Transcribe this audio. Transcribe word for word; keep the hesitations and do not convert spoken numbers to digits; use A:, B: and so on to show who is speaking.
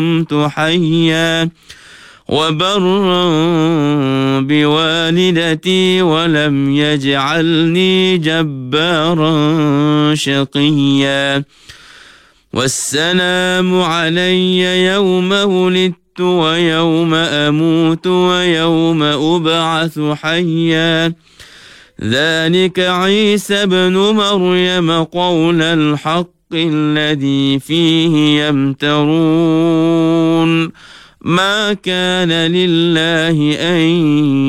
A: دمت حيا وبرا بوالدتي ولم يجعلني جبارا شقيا. والسلام علي يوم ولدت ويوم أموت ويوم أبعث حيا. ذلك عيسى ابن مريم قول الحق الذي فيه يمترون. ما كان لله أن